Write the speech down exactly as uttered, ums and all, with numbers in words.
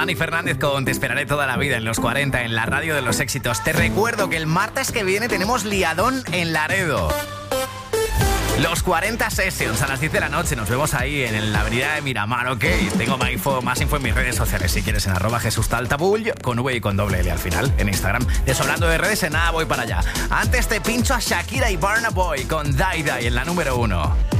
Dani Fernández con Te esperaré toda la vida en los cuarenta, en la radio de los éxitos. Te recuerdo que el martes que viene tenemos liadón en Laredo. Los cuarenta Sessions a las diez de la noche. Nos vemos ahí en la avenida de Miramar, ¿ok? Tengo más info, más info en mis redes sociales. Si quieres, en arroba Jesús Taltabull, con V y con doble L al final, en Instagram. Deshablando de redes, en nada voy para allá. Antes te pincho a Shakira y Burna Boy con Die Die en la número uno.